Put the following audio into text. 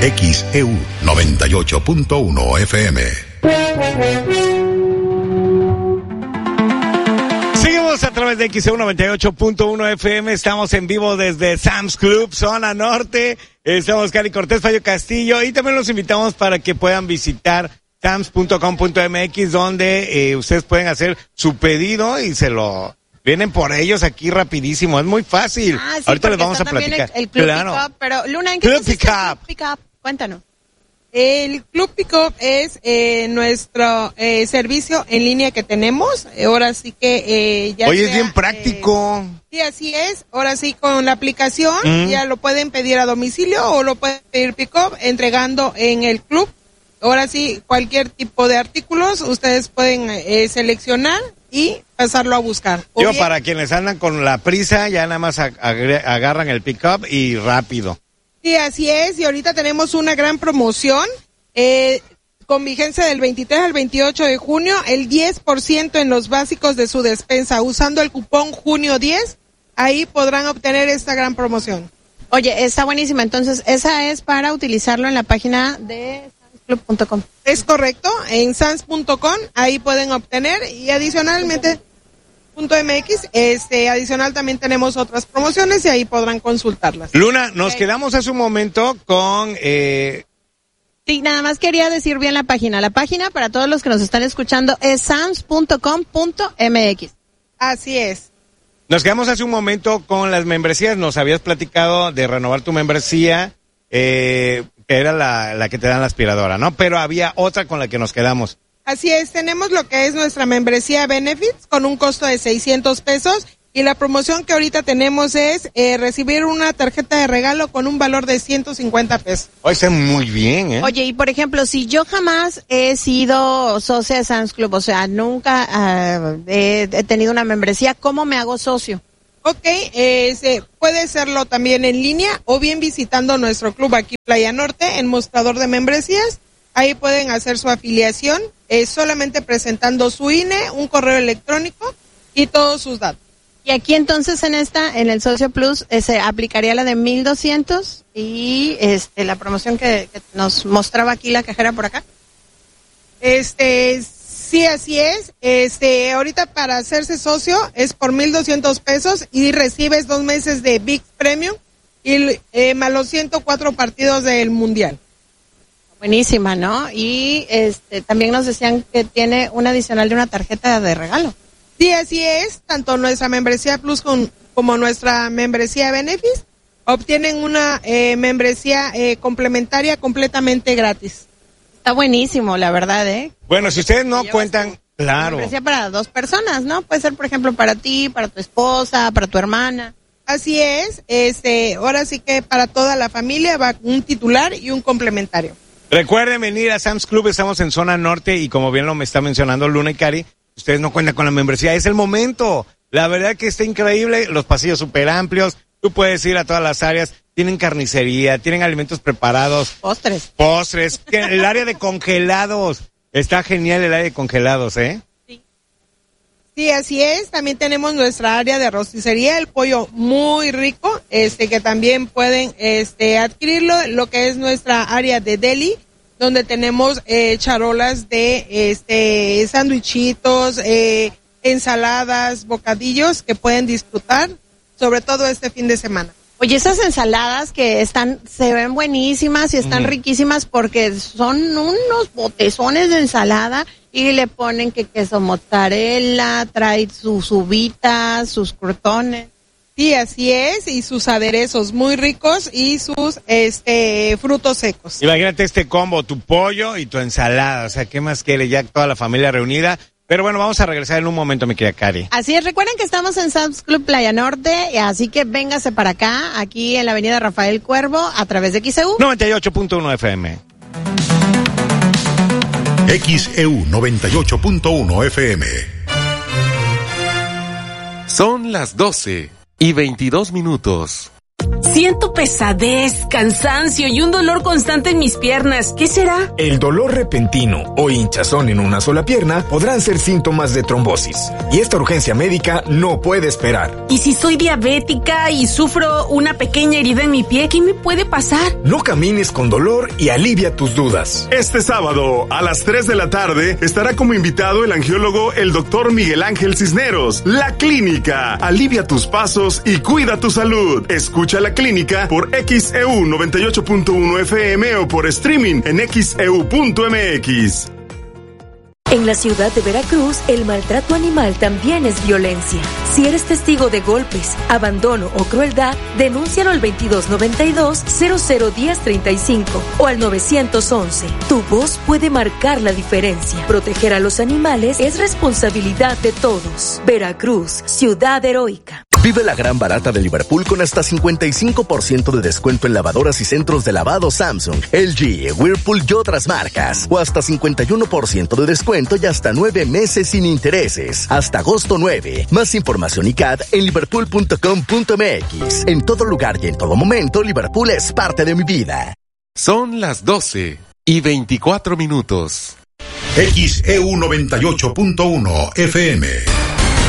XEU 98.1 FM. Seguimos a través de XEU 98.1 FM. Estamos en vivo desde Sam's Club, zona norte. Estamos Cari Cortés, Fallo Castillo, y también los invitamos para que puedan visitar sams.com.mx, donde ustedes pueden hacer su pedido y vienen por ellos aquí rapidísimo. Es muy fácil. Sí, ahorita les vamos a platicar. El Club Pickup, pero Luna, ¿en qué consiste el Club Pickup? Cuéntanos. El Club Pickup es nuestro servicio en línea que tenemos. Ahora sí que Oye, es bien práctico. Sí, así es. Ahora sí, con la aplicación ya lo pueden pedir a domicilio o lo pueden pedir Pickup entregando en el club. Ahora sí, cualquier tipo de artículos ustedes pueden seleccionar y pasarlo a buscar. Para quienes andan con la prisa, ya nada más agarran el Pickup y rápido. Sí, así es. Y ahorita tenemos una gran promoción con vigencia del 23 al 28 de junio, el 10% en los básicos de su despensa. Usando el cupón junio 10, ahí podrán obtener esta gran promoción. Oye, está buenísima. Entonces, esa es para utilizarlo en la página de club.com. Es correcto, en sans.com, ahí pueden obtener, y adicionalmente .mx, adicional también tenemos otras promociones y ahí podrán consultarlas. Luna, nos quedamos hace un momento con Sí, nada más quería decir bien la página. La página para todos los que nos están escuchando es sams.com.mx. Así es. Nos quedamos hace un momento con las membresías. Nos habías platicado de renovar tu membresía, que era la que te dan la aspiradora, ¿no? Pero había otra con la que nos quedamos. Así es, tenemos lo que es nuestra membresía Benefits con un costo de 600 pesos y la promoción que ahorita tenemos es recibir una tarjeta de regalo con un valor de 150 pesos. Oye, está muy bien, ¿eh? Oye, y por ejemplo, si yo jamás he sido socia de Sam's Club, o sea, nunca he tenido una membresía, ¿cómo me hago socio? Ok, puede hacerlo también en línea o bien visitando nuestro club aquí Playa Norte en mostrador de membresías. Ahí pueden hacer su afiliación solamente presentando su INE, un correo electrónico y todos sus datos. Y aquí entonces en el Socio Plus se aplicaría la de 1,200 y la promoción que nos mostraba aquí la cajera por acá. Sí, así es. Ahorita para hacerse socio es por 1,200 pesos y recibes 2 meses de ViX Premium y más los 104 partidos del Mundial. Buenísima, ¿no? Y también nos decían que tiene un adicional de una tarjeta de regalo. Sí, así es. Tanto nuestra membresía Plus como nuestra membresía Benefits obtienen una membresía complementaria completamente gratis. Está buenísimo, la verdad, ¿eh? Bueno, si ustedes no cuentan, claro. Membresía para 2 personas, ¿no? Puede ser, por ejemplo, para ti, para tu esposa, para tu hermana. Así es. Ahora sí que para toda la familia va un titular y un complementario. Recuerden venir a Sam's Club, estamos en zona norte y como bien lo me está mencionando Luna y Cari, ustedes no cuentan con la membresía, es el momento. La verdad que está increíble, los pasillos súper amplios, tú puedes ir a todas las áreas, tienen carnicería, tienen alimentos preparados. Postres, el área de congelados, está genial el área de congelados, ¿eh? Sí, así es, también tenemos nuestra área de rosticería, el pollo muy rico, que también pueden adquirirlo, lo que es nuestra área de deli, donde tenemos charolas de sándwichitos, ensaladas, bocadillos que pueden disfrutar, sobre todo este fin de semana. Oye, esas ensaladas que se ven buenísimas y están riquísimas porque son unos botezones de ensalada y le ponen que queso mozzarella, trae sus uvitas, sus crutones. Sí, así es, y sus aderezos muy ricos y sus frutos secos. Imagínate este combo, tu pollo y tu ensalada, o sea, ¿qué más quiere? Ya toda la familia reunida. Pero bueno, vamos a regresar en un momento, mi querida Cari. Así es, recuerden que estamos en Sam's Club Playa Norte, así que véngase para acá, aquí en la avenida Rafael Cuervo, a través de XEU 98.1 FM. XEU 98.1 FM. Son las 12:22. Siento pesadez, cansancio y un dolor constante en mis piernas. ¿Qué será? El dolor repentino o hinchazón en una sola pierna podrán ser síntomas de trombosis. Y esta urgencia médica no puede esperar. ¿Y si soy diabética y sufro una pequeña herida en mi pie, qué me puede pasar? No camines con dolor y alivia tus dudas. Este sábado, a las 3 de la tarde, estará como invitado el angiólogo el Dr. Miguel Ángel Cisneros. La Clínica. Alivia tus pasos y cuida tu salud. Escucha La Clínica por XEU 98.1 FM o por streaming en xeu.mx. En la ciudad de Veracruz, el maltrato animal también es violencia. Si eres testigo de golpes, abandono o crueldad, denúncialo al 2292-001035 o al 911. Tu voz puede marcar la diferencia. Proteger a los animales es responsabilidad de todos. Veracruz, ciudad heroica. Vive la gran barata de Liverpool con hasta 55% de descuento en lavadoras y centros de lavado Samsung, LG, Whirlpool y otras marcas. O hasta 51% de descuento y hasta 9 meses sin intereses. Hasta agosto 9. Más información y CAD en liverpool.com.mx. En todo lugar y en todo momento, Liverpool es parte de mi vida. Son las 12:24. XEU 98.1 FM.